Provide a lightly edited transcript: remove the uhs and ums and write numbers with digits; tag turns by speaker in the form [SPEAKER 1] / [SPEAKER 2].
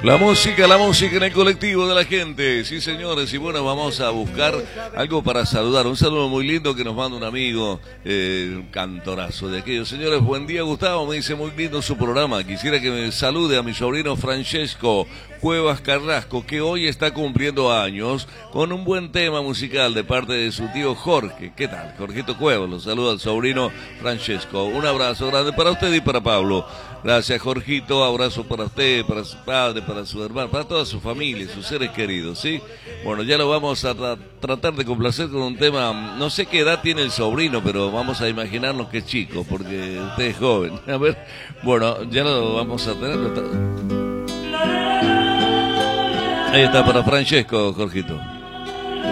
[SPEAKER 1] La música en el colectivo de la gente. Sí, señores, y bueno, vamos a buscar algo para saludar. Un saludo muy lindo que nos manda un amigo, un cantorazo de aquellos. Señores, buen día, Gustavo. Me dice muy lindo su programa. Quisiera que me salude a mi sobrino Francesco Cuevas Carrasco, que hoy está cumpliendo años, con un buen tema musical de parte de su tío Jorge. ¿Qué tal? Jorgito Cuevas, lo saluda al sobrino Francesco. Un abrazo grande para usted y para Pablo. Gracias, Jorgito. Abrazo para usted, para su padre, para su hermano, para toda su familia, sus seres queridos, ¿sí? Bueno, ya lo vamos a tratar de complacer con un tema. No sé qué edad tiene el sobrino, pero vamos a imaginarnos que es chico, porque usted es joven. A ver, bueno, ya lo vamos a tener. Ahí está para Francesco, Jorgito.